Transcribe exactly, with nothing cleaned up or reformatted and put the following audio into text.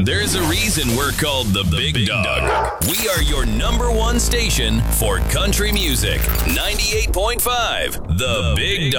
There's a reason we're called the, the Big, Big Dog. Dog. We are your number one station for country music. ninety-eight point five, The Big Dog.